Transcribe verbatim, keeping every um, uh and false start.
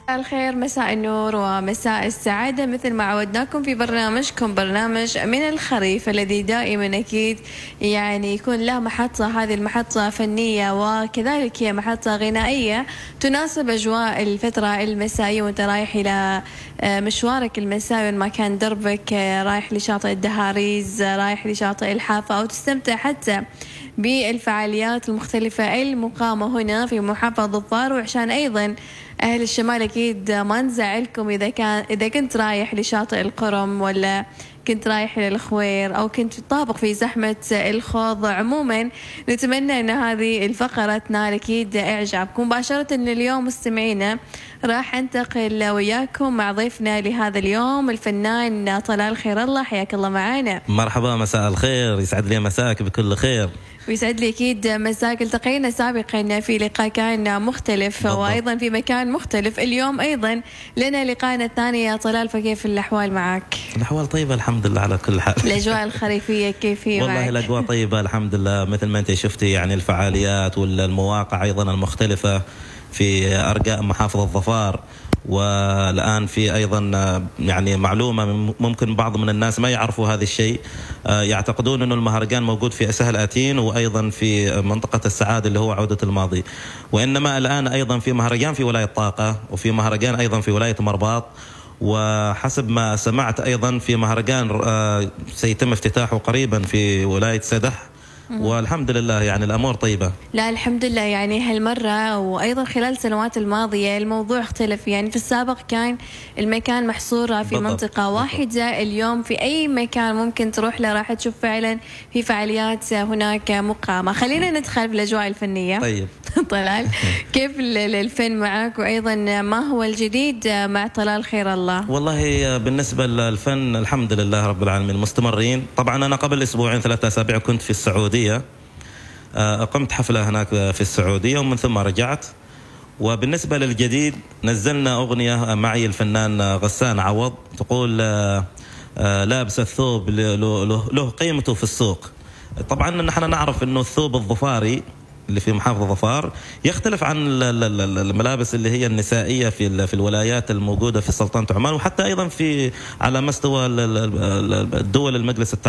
مساء الخير، مساء النور ومساء السعادة، مثل ما عودناكم في برنامجكم برنامج من الخريف الذي دائما أكيد يعني يكون له محطة. هذه المحطة فنية وكذلك هي محطة غنائية تناسب أجواء الفترة المسائية وأنت رايح إلى مشوارك المسائي وين ما كان دربك، رايح لشاطئ الدهاريز، رايح لشاطئ الحافة، أو تستمتع حتى بالفعاليات المختلفة المقامة هنا في محافظة ظفار. وعشان أيضا أهل الشمال أكيد ما نزعلكم إذا كان إذا كنت رايح لشاطئ القرم ولا كنت رايح للخوير أو كنت طابق في زحمة الخوض. عموما نتمنى أن هذه الفقرة تنال أكيد إعجابكم. مباشرة اليوم مستمعينا راح أنتقل وياكم مع ضيفنا لهذا اليوم الفنان طلال خير الله. حياك الله معنا. مرحبا، مساء الخير، يسعد لي مساك بكل خير. ويسعد لي أكيد مساك. التقينا سابقا في لقاء كان مختلف بالضبط. وأيضا في مكان مختلف. اليوم أيضا لنا لقاءنا الثاني يا طلال، فكيف الأحوال معك؟ الأحوال طيبة الحمد لله على كل حال. الأجواء الخريفية كيف هي والله معك؟ الأجواء طيبة الحمد لله، مثل ما أنت شفتي يعني الفعاليات والمواقع أيضا المختلفة في أرجاء محافظة ظفار. والآن في أيضا يعني معلومة ممكن بعض من الناس ما يعرفوا هذا الشيء، يعتقدون أنه المهرجان موجود في سهل آتين وأيضا في منطقة السعادة اللي هو عودة الماضي، وإنما الآن أيضا في مهرجان في ولاية طاقة وفي مهرجان أيضا في ولاية مرباط، وحسب ما سمعت أيضا في مهرجان سيتم افتتاحه قريبا في ولاية سدح. والحمد لله يعني الأمور طيبة. لا الحمد لله، يعني هالمرة وأيضا خلال السنوات الماضية الموضوع اختلف. يعني في السابق كان المكان محصورة في بالضبط. منطقة واحدة بالضبط. اليوم في أي مكان ممكن تروح له راح تشوف فعلا في فعاليات هناك مقامة. خلينا ندخل في الأجواء الفنية. طيب طلال، كيف الفن معك وأيضا ما هو الجديد مع طلال خير الله؟ والله بالنسبة للفن الحمد لله رب العالمين مستمرين. طبعا أنا قبل أسبوعين ثلاثة أسابيع كنت في السعودية، أقمت حفلة هناك في السعودية ومن ثم رجعت. وبالنسبة للجديد نزلنا أغنية معي الفنان غسان عوض تقول لابس الثوب له قيمته في السوق. طبعا نحن نعرف أنه الثوب الظفاري اللي في محافظة ظفار يختلف عن الملابس اللي هي النسائية في في الولايات الموجودة في سلطنة عمان، وحتى أيضا في على مستوى الدول المجلس التعاون